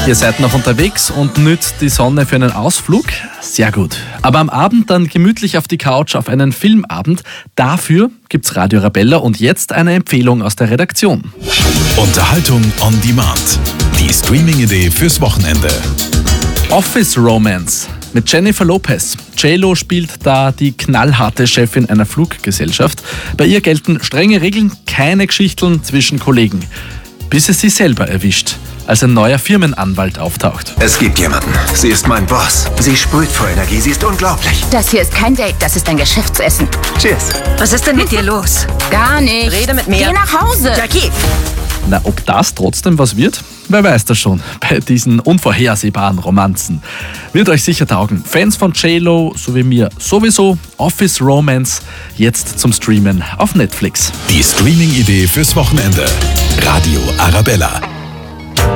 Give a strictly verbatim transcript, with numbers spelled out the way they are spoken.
Ihr seid noch unterwegs und nützt die Sonne für einen Ausflug? Sehr gut. Aber am Abend dann gemütlich auf die Couch auf einen Filmabend. Dafür gibt's Radio Arabella und jetzt eine Empfehlung aus der Redaktion. Unterhaltung on Demand. Die Streaming-Idee fürs Wochenende. Office Romance mit Jennifer Lopez. J-Lo spielt da die knallharte Chefin einer Fluggesellschaft. Bei ihr gelten strenge Regeln, keine Geschichteln zwischen Kollegen. Bis es sie selber erwischt, als ein neuer Firmenanwalt auftaucht. Es gibt jemanden. Sie ist mein Boss. Sie sprüht vor Energie. Sie ist unglaublich. Das hier ist kein Date, das ist ein Geschäftsessen. Cheers. Was ist denn mit dir los? Gar nicht. Rede mit mir. Geh nach Hause. Jackie! Na, ob das trotzdem was wird? Wer weiß das schon bei diesen unvorhersehbaren Romanzen. Wird euch sicher taugen. Fans von J-Lo, so wie mir sowieso, Office Romance, jetzt zum Streamen auf Netflix. Die Streaming-Idee fürs Wochenende. Radio Arabella.